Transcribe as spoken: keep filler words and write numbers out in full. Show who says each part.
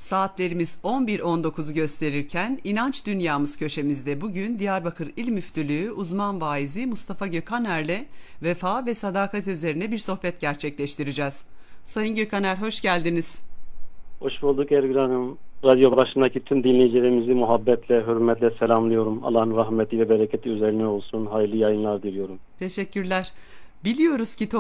Speaker 1: Saatlerimiz on bir on dokuzu gösterirken İnanç Dünyamız köşemizde bugün Diyarbakır İl Müftülüğü uzman vaizi Mustafa Gökhaner'le vefa ve sadakat üzerine bir sohbet gerçekleştireceğiz. Sayın Gökhaner, hoş geldiniz.
Speaker 2: Hoş bulduk Ergül Hanım. Radyo başındaki tüm dinleyicilerimizi muhabbetle, hürmetle selamlıyorum. Allah'ın rahmeti ve bereketi üzerine olsun. Hayırlı yayınlar diliyorum.
Speaker 1: Teşekkürler. Biliyoruz ki